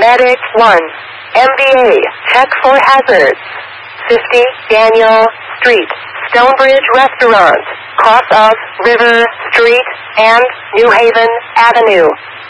Medic 1. MDA, check for hazards. 50 Daniel Street, Stonebridge Restaurant, cross of River Street and New Haven Avenue.